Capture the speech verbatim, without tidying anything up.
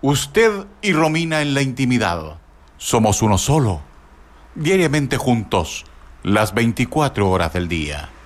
Usted y Romina en la intimidad. Somos uno solo. Diariamente juntos, las veinticuatro horas del día.